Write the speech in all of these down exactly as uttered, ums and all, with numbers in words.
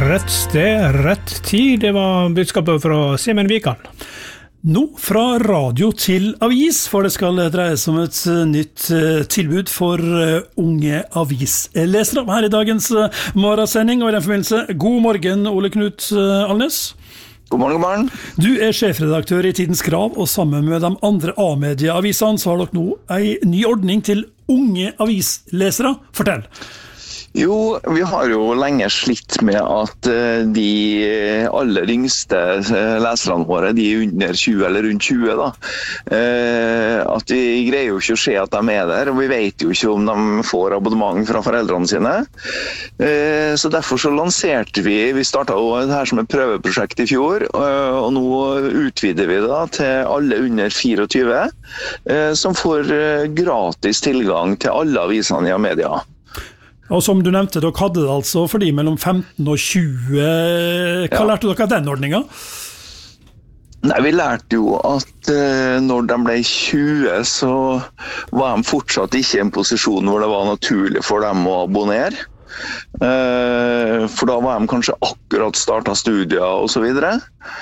Rett sted, rett tid, det var budskapet fra Simen Vikan. Nå fra radio til avis, for det skal dreie seg om et nytt tilbud for unge avislesere. Her i dagens morgensending, og i den forbindelse, god morgen, Ole Knut Alnes. God morgen, god morgen. Du er sjefredaktør i Tidens Krav, og sammen med de andre A-medieavisene så har dere nå en ny ordning til unge avislesere. Fortell. Jo, vi har jo lenge slitt med at de aller yngste leserne våre, de er under tjue eller rundt tjue da, at vi greier jo ikke å se at de er der, og vi vet jo ikke om de får abonnement fra foreldrene sine. Så derfor så lanserte vi, vi startet jo det her som et prøveprosjekt i fjor, og nå utvider vi da til alle under fireogtyve, som får gratis tilgang til alle avisene i A-media. Og som du nevnte, dere hadde det altså for de mellom femten og tjue. Hva ja. Lærte dere av den ordningen? Nei, vi lærte jo at uh, når de ble tjue, så var de fortsatt ikke i en posisjon hvor det var naturlig for dem å abonnere. Uh, for da var de kanskje akkurat startet studier og så videre.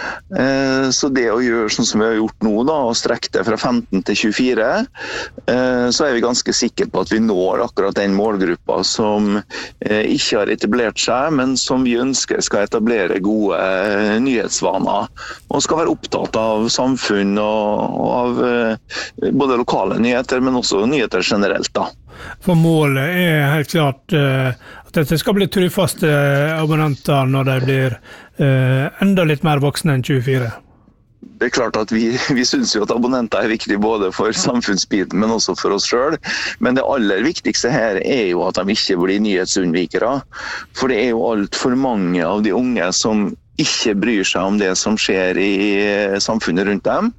Uh, så det å gjøre sånn som vi har gjort nå da, og strekke det fra femten til tjuefire, uh, så er vi ganske sikre på at vi når akkurat den målgruppa som uh, ikke har etablert seg, men som vi ønsker skal etablere gode uh, nyhetsvaner, og skal være opptatt av samfunn og, og av uh, både lokale nyheter, men også nyheter generelt da. For målet er helt klart uh, at dette skal bli trufaste abonnenter når de blir uh, enda litt mer voksne enn tjuefire. Det er klart at vi, vi synes jo at abonnenter er viktig både for samfunnsbiten, men også for oss selv. Men det aller viktigste her er jo at de ikke blir nyhetsunnvikere. For det er jo alt for mange av de unge som ikke bryr seg om det som skjer i samfunnet rundt dem.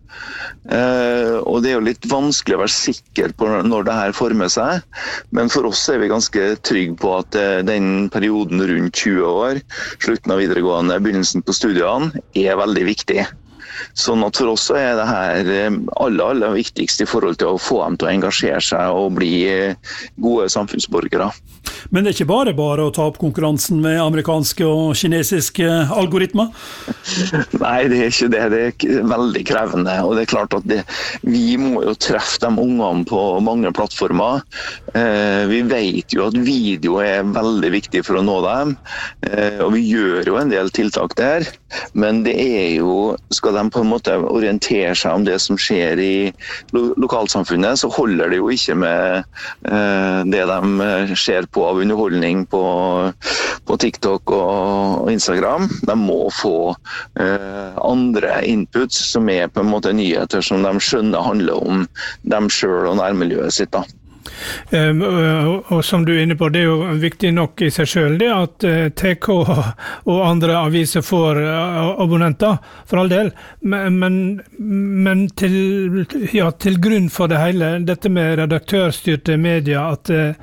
Uh, og det er jo litt vanskelig å være sikker på når det her former seg, men for oss er vi ganske trygge på at uh, den perioden rundt tjue år, slutten av videregående, begynnelsen på studiene, er veldig viktig. Sånn at for oss er det her aller, aller viktigste i forhold til å få dem til å engasjere seg og bli gode samfunnsborgere. Men det er ikke bare bare å ta opp konkurransen med amerikanske og kinesiske algoritmer? Nei, det er ikke det. Det er veldig krevende, og det er klart at det, vi må jo treffe de ungene på mange plattformer. Eh, vi vet jo at video er veldig viktig for å nå dem, eh, og vi gjør jo en del tiltak der, men det er jo, skal de på en måte orientere seg om det som skjer i lo lokalsamfunnet, så holder det jo ikke med eh, det de ser på av underholdning på, på TikTok og Instagram. De må få eh, andre inputs som er på en måte nyheter som de skjønner handler om dem selv og nærmiljøet sitt da. Um, og, og som du er inne på, det er jo viktig nok i seg selv det at uh, T K og andre aviser får uh, abonnenter, for all del, men, men, men til, ja, til grunn for det hele, dette med redaktørstyrte medier, at uh,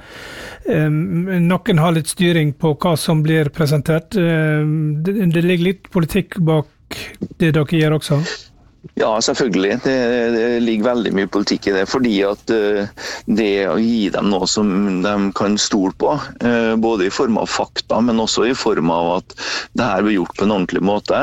um, noen har litt styring på hva som blir presentert. Uh, det, det ligger litt politikk bak det dere gjør også? Ja, selvfølgelig. Det, det ligger veldig mye politikk i det, fordi at uh, det å gi dem noe som de kan stole på, uh, både i form av fakta, men også i form av at det her blir gjort på en ordentlig måte.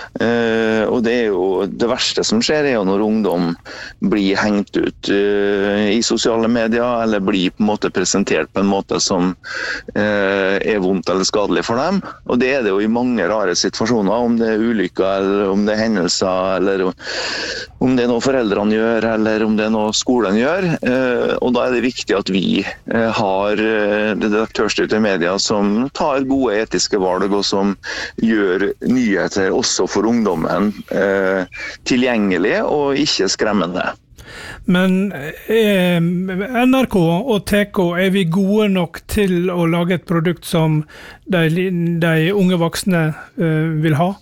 Uh, og det er jo det verste som skjer, er jo når ungdom blir hengt ut uh, i sosiale medier, eller blir på en måte presentert på en måte som uh, er vondt eller skadelig for dem. Og det er det jo i mange rare situasjoner, om det er ulykker, eller om det er hendelser, eller om det er noe foreldrene gjør, eller om det er noe skolen gjør. Og da er det viktig at vi har redaktørstyrte medier som tar gode etiske valg, og som gjør nyheter også for ungdommen tilgjengelig og ikke skremmende. Men eh, N R K og T K, er vi gode nok til å lage et produkt som de, de unge voksne eh, vil ha?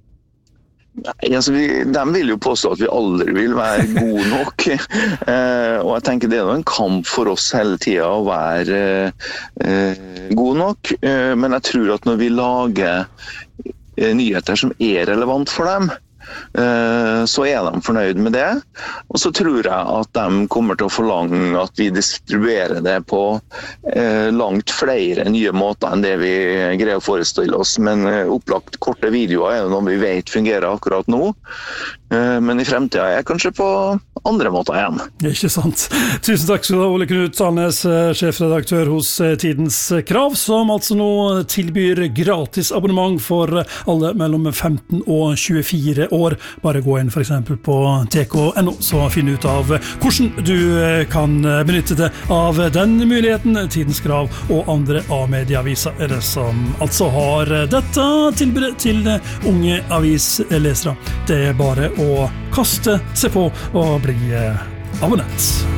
Nei, altså vi, de vil jo påstå at vi aldri vil være gode nok, eh, og jeg tenker det er en kamp for oss hele tiden å være eh, gode nok, eh, men jeg tror at når vi lager eh, nyheter som er relevant for dem, så er de fornøyd med det. Og så tror jeg at de kommer til å forlange at vi distribuerer det på langt flere nye måter enn det vi greier å forestille oss. Men opplagt korte videoer er jo noe vi vet fungerer akkurat nå. Men i fremtiden er jeg kanskje på andre måter igjen. Ikke sant. Tusen takk skal du ha, Ole Knut Alnes, sjefredaktør hos Tidens Krav, som altså nå tilbyr gratis abonnement for alle mellom femten og tjuefire år. Bare gå inn for eksempel på t k punktum n o, så finn ut av hvordan du kan benytte det av den muligheten. Tidens Krav og andre A-medieaviser er det som altså har dette tilbudet til unge avislesere. Det er bare å kaste seg på og bli abonnent.